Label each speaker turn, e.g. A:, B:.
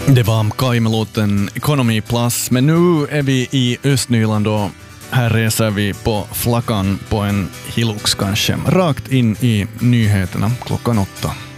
A: Det var Kai-låten Economy Plus, men nu är vi i Östnyland och här reser vi på flackan på en Hilux kanske, rakt in i nyheterna klockan 8.